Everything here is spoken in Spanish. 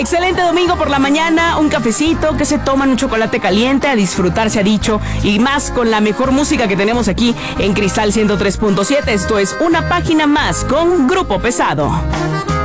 Excelente domingo por la mañana, un cafecito, que se toman un chocolate caliente, a disfrutar se ha dicho, y más con la mejor música que tenemos aquí en Cristal 103.7. Esto es Una Página Más con Grupo Pesado.